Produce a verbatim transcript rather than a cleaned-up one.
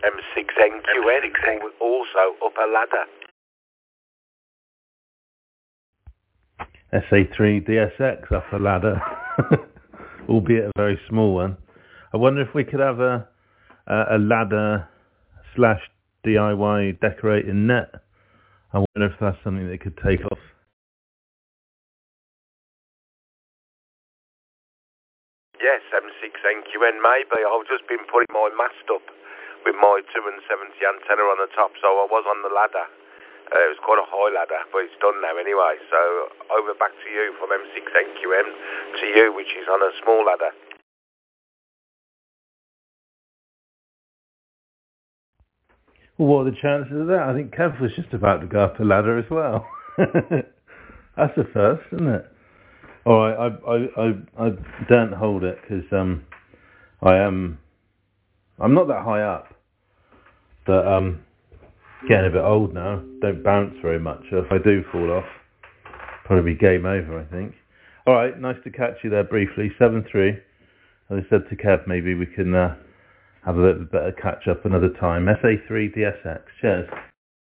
M six N Q N, also up a ladder. S A three D S X up a ladder, albeit a very small one. I wonder if we could have a a, a ladder slash D I Y decorating net. I wonder if that's something that could take off. Yes, M six N Q N maybe. I've just been putting my mast up with my two seventy antenna on the top, so I was on the ladder. Uh, it was quite a high ladder, but it's done now anyway. So over back to you from M six N Q N to you, which is on a small ladder. Well, what are the chances of that? I think Kev was just about to go up a ladder as well. That's the first, isn't it? All right, I I I, I don't hold it because um I am I'm not that high up, but um. Getting a bit old now, don't bounce very much, so if I do fall off, probably be game over, I think. Alright, nice to catch you there briefly, seven three. As I said to Kev, maybe we can uh, have a little bit of catch up another time. S A three D S X, cheers.